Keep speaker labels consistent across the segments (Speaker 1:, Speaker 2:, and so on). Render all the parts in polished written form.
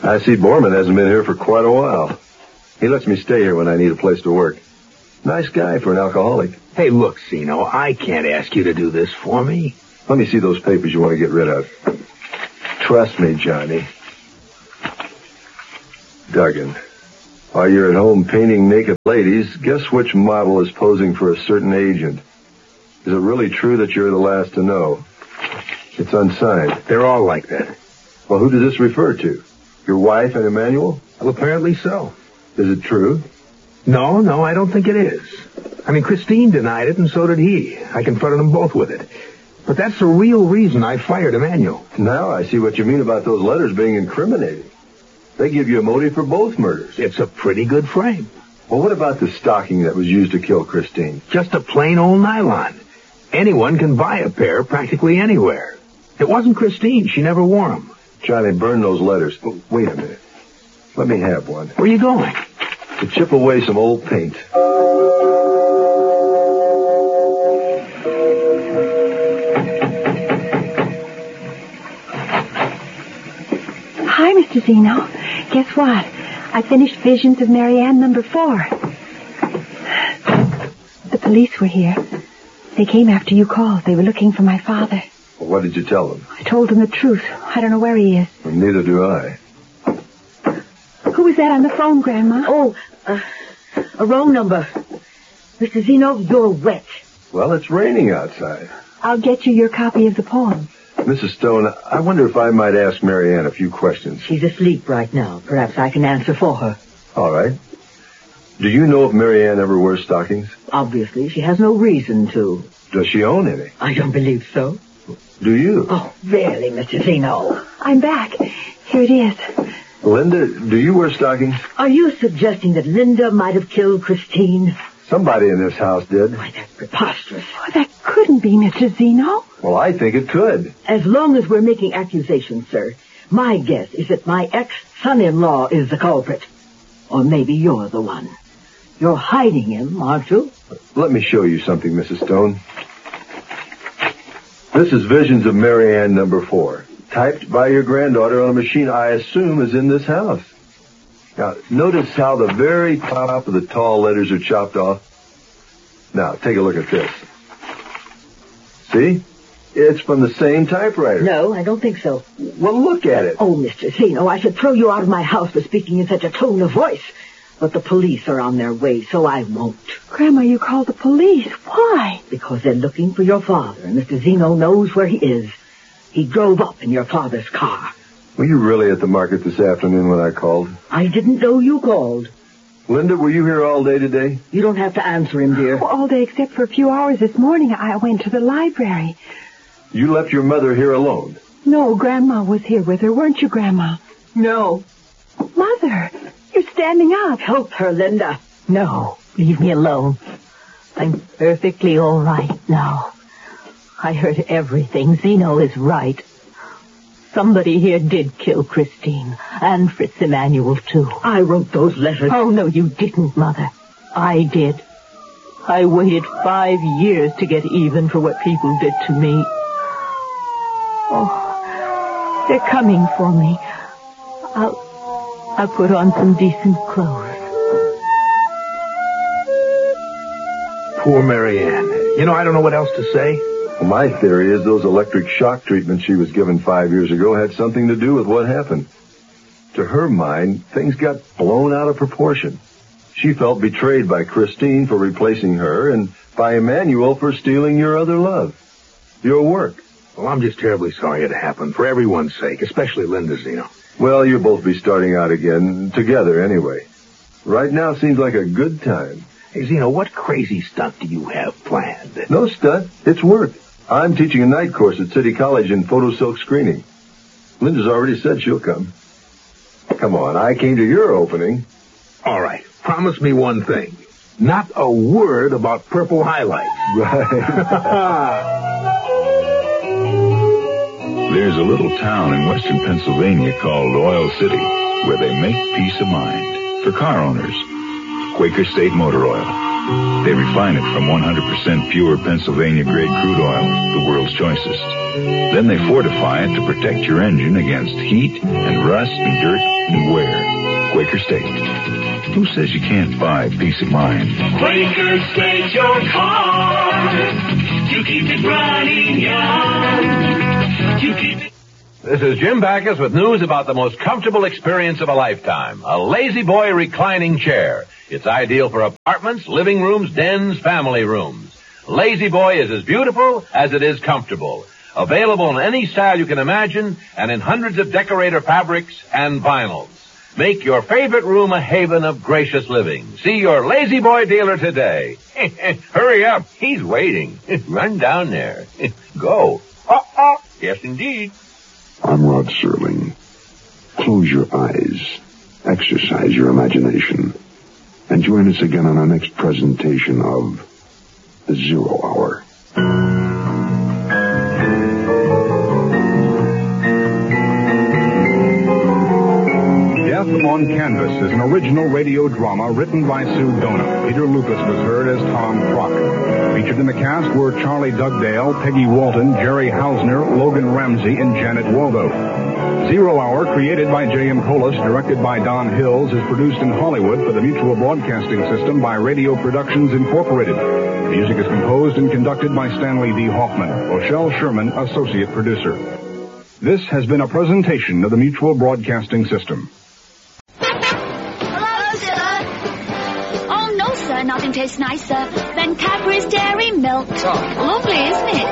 Speaker 1: I see Borman hasn't been here for quite a while. He lets me stay here when I need a place to work. Nice guy for an alcoholic.
Speaker 2: Hey, look, Zeno, I can't ask you to do this for me.
Speaker 1: Let me see those papers you want to get rid of. Trust me, Johnny. Duggan, while you're at home painting naked ladies, guess which model is posing for a certain agent? Is it really true that you're the last to know? It's unsigned.
Speaker 2: They're all like that.
Speaker 1: Well, who does this refer to? Your wife and Emmanuel?
Speaker 2: Well, apparently so.
Speaker 1: Is it true?
Speaker 2: No, I don't think it is. I mean, Christine denied it, and so did he. I confronted them both with it. But that's the real reason I fired Emmanuel.
Speaker 1: Now I see what you mean about those letters being incriminating. They give you a motive for both murders.
Speaker 2: It's a pretty good frame.
Speaker 1: Well, what about the stocking that was used to kill Christine?
Speaker 2: Just a plain old nylon. Anyone can buy a pair practically anywhere. It wasn't Christine. She never wore them.
Speaker 1: Johnny, burn those letters. Oh, wait a minute. Let me have one.
Speaker 2: Where are you going?
Speaker 1: To chip away some old paint.
Speaker 3: Hi, Mr. Zeno. Guess what? I finished Visions of Marianne number 4. The police were here. They came after you called. They were looking for my father.
Speaker 1: Well, what did you tell them?
Speaker 3: I told them the truth. I don't know where he is.
Speaker 1: Well, neither do I.
Speaker 3: Who was that on the phone, Grandma?
Speaker 4: Oh, a wrong number. Mr. Zeno, you're wet.
Speaker 1: Well, it's raining outside.
Speaker 3: I'll get you your copy of the poem.
Speaker 1: Mrs. Stone, I wonder if I might ask Marianne a few questions.
Speaker 4: She's asleep right now. Perhaps I can answer for her.
Speaker 1: All right. Do you know if Marianne ever wears stockings?
Speaker 4: Obviously, she has no reason to.
Speaker 1: Does she own any?
Speaker 4: I don't believe so.
Speaker 1: Do you?
Speaker 4: Oh, really, Mr. Zeno?
Speaker 3: I'm back. Here it is.
Speaker 1: Linda, do you wear stockings?
Speaker 4: Are you suggesting that Linda might have killed Christine?
Speaker 1: Somebody in this house did.
Speaker 4: Why, that's preposterous.
Speaker 3: Oh, that couldn't be Mr. Zeno.
Speaker 1: Well, I think it could.
Speaker 4: As long as we're making accusations, sir, my guess is that my ex-son-in-law is the culprit. Or maybe you're the one. You're hiding him, aren't you?
Speaker 1: Let me show you something, Mrs. Stone. This is Visions of Marianne number 4, typed by your granddaughter on a machine I assume is in this house. Now, notice how the very top of the tall letters are chopped off. Now, take a look at this. See? It's from the same typewriter.
Speaker 4: No, I don't think so.
Speaker 1: Well, look at it.
Speaker 4: Oh, Mr. Zeno, I should throw you out of my house for speaking in such a tone of voice. But the police are on their way, so I won't.
Speaker 3: Grandma, you called the police. Why?
Speaker 4: Because they're looking for your father, and Mr. Zeno knows where he is. He drove up in your father's car.
Speaker 1: Were you really at the market this afternoon when I called?
Speaker 4: I didn't know you called.
Speaker 1: Linda, were you here all day today?
Speaker 4: You don't have to answer him, dear.
Speaker 3: Well, all day except for a few hours this morning. I went to the library.
Speaker 1: You left your mother here alone?
Speaker 3: No, Grandma was here with her, weren't you, Grandma?
Speaker 4: No.
Speaker 3: Mother, you're standing up.
Speaker 4: Help her, Linda.
Speaker 5: No, leave me alone. I'm perfectly all right now. I heard everything. Zeno is right. Somebody here did kill Christine, and Fritz Emmanuel, too.
Speaker 4: I wrote those letters.
Speaker 5: Oh, no, you didn't, Mother. I did. I waited 5 years to get even for what people did to me. Oh, they're coming for me. I'll put on some decent clothes.
Speaker 2: Poor Marianne. You know, I don't know what else to say.
Speaker 1: Well, my theory is those electric shock treatments she was given 5 years ago had something to do with what happened. To her mind, things got blown out of proportion. She felt betrayed by Christine for replacing her and by Emmanuel for stealing your other love. Your work.
Speaker 2: Well, I'm just terribly sorry it happened, for everyone's sake, especially Linda's, Zeno.
Speaker 1: Well, you'll both be starting out again, together anyway. Right now seems like a good time.
Speaker 2: Hey, Zeno, what crazy stunt do you have planned?
Speaker 1: No stunt. It's work. I'm teaching a night course at City College in photo silk screening. Linda's already said she'll come. Come on, I came to your opening.
Speaker 2: All right, promise me one thing. Not a word about purple highlights.
Speaker 1: Right.
Speaker 6: There's a little town in western Pennsylvania called Oil City where they make peace of mind for car owners. Quaker State Motor Oil. They refine it from 100% pure Pennsylvania-grade crude oil, the world's choicest. Then they fortify it to protect your engine against heat and rust and dirt and wear. Quaker State. Who says you can't buy peace of mind?
Speaker 7: Quaker State your car to keep it running young. To keep it.
Speaker 8: This is Jim Backus with news about the most comfortable experience of a lifetime, a Lazy Boy reclining chair. It's ideal for apartments, living rooms, dens, family rooms. Lazy Boy is as beautiful as it is comfortable. Available in any style you can imagine and in hundreds of decorator fabrics and vinyls. Make your favorite room a haven of gracious living. See your Lazy Boy dealer today. Hurry up. He's waiting. Run down there. Go. Yes, indeed.
Speaker 9: I'm Rod Serling. Close your eyes. Exercise your imagination. And join us again on our next presentation of The Zero Hour.
Speaker 10: Death on Canvas is an original radio drama written by Sue Dona. Peter Lucas was heard as Tom Crockett. Featured in the cast were Charlie Dugdale, Peggy Walton, Jerry Hausner, Logan Ramsey, and Janet Waldo. Zero Hour, created by J.M. Colas, directed by Don Hills, is produced in Hollywood for the Mutual Broadcasting System by Radio Productions Incorporated. Music is composed and conducted by Stanley D. Hoffman. Rochelle Sherman, associate producer. This has been a presentation of the Mutual Broadcasting System.
Speaker 11: Nothing tastes nicer than Cadbury's Dairy Milk. Lovely, isn't it?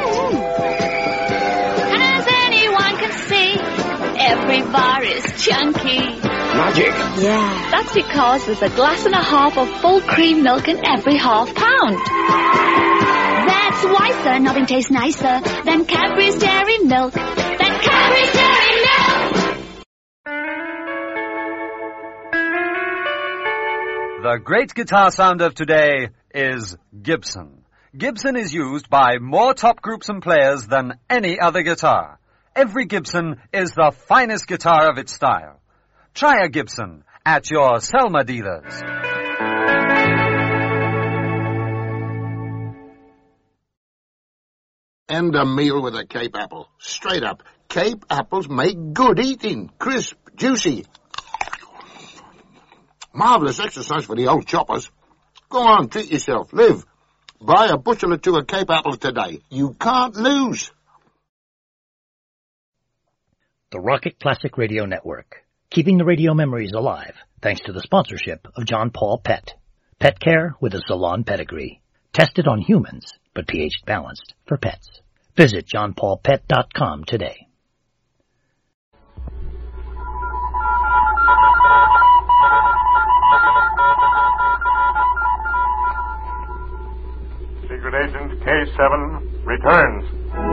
Speaker 11: As anyone can see, every bar is chunky.
Speaker 12: Magic.
Speaker 11: Yeah. That's because there's a glass and a half of full cream milk in every half pound. That's why, sir, nothing tastes nicer than Cadbury's Dairy Milk. Than Cadbury's Dairy Milk!
Speaker 13: The great guitar sound of today is Gibson. Gibson is used by more top groups and players than any other guitar. Every Gibson is the finest guitar of its style. Try a Gibson at your Selma dealers.
Speaker 12: And a meal with a Cape apple. Straight up, Cape apples make good eating. Crisp, juicy. Marvellous exercise for the old choppers. Go on, treat yourself. Live. Buy a bushel or two of Cape apples today. You can't lose.
Speaker 14: The Rocket Classic Radio Network. Keeping the radio memories alive, thanks to the sponsorship of John Paul Pet. Pet care with a salon pedigree. Tested on humans, but pH balanced for pets. Visit johnpaulpet.com today.
Speaker 15: Secret Agent K7 returns.